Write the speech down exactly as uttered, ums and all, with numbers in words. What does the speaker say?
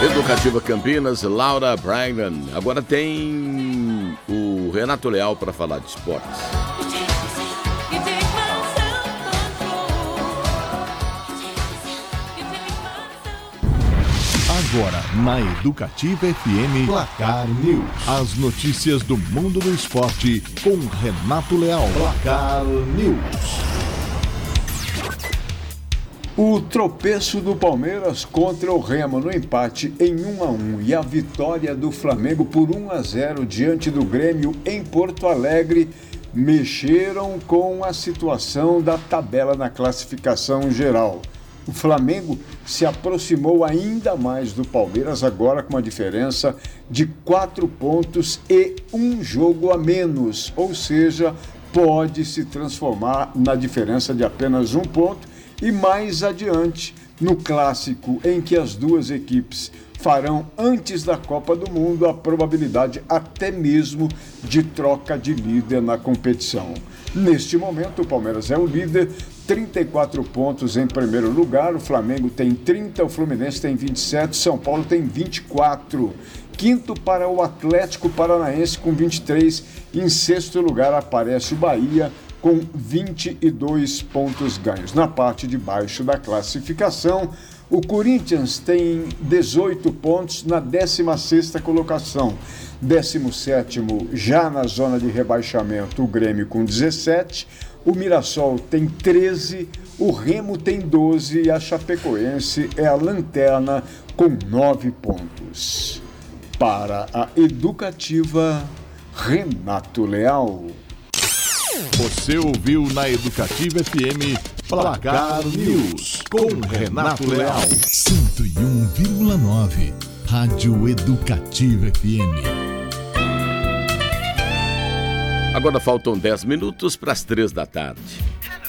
Educativa Campinas, Laura Bragman. Agora tem o Renato Leal para falar de esportes. Agora, na Educativa F M, Placar News. As notícias do mundo do esporte com Renato Leal. Placar News. O tropeço do Palmeiras contra o Remo no empate em um a um e a vitória do Flamengo por um a zero diante do Grêmio em Porto Alegre mexeram com a situação da tabela na classificação geral. O Flamengo se aproximou ainda mais do Palmeiras, agora com uma diferença de quatro pontos e um jogo a menos, ou seja, pode se transformar na diferença de apenas um ponto. E mais adiante, no clássico em que as duas equipes farão antes da Copa do Mundo, a probabilidade até mesmo de troca de líder na competição. Neste momento, o Palmeiras é o líder, trinta e quatro pontos em primeiro lugar, o Flamengo tem trinta, o Fluminense tem vinte e sete, São Paulo tem vinte e quatro. Quinto para o Atlético Paranaense com vinte e três, em sexto lugar aparece o Bahia com vinte e dois pontos ganhos. Na parte de baixo da classificação, o Corinthians tem dezoito pontos na décima sexta colocação. décimo sétimo, já na zona de rebaixamento, o Grêmio com dezessete, o Mirassol tem treze, o Remo tem doze e a Chapecoense é a lanterna com nove pontos. Para a Educativa, Renato Leal. Você ouviu na Educativa F M Placar News com Renato Leal. cento e um vírgula nove Rádio Educativa F M. Agora faltam dez minutos para as três da tarde.